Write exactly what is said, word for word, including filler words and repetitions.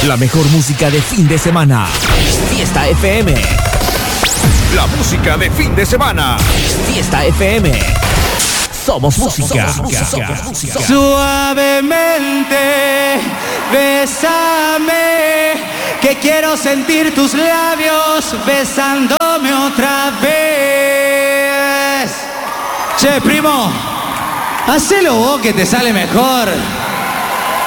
La mejor música de fin de semana. Fiesta F M. La música de fin de semana. Fiesta F M. Somos música. Somos música. Somos música. Suavemente, bésame, que quiero sentir tus labios besándome otra vez. Che, primo, hacelo vos que te sale mejor.